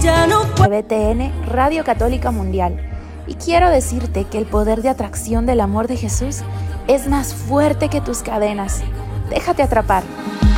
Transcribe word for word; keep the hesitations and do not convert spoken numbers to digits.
ya no puedo. B T N, Radio Católica Mundial. Y quiero decirte que el poder de atracción del amor de Jesús es más fuerte que tus cadenas. Déjate atrapar.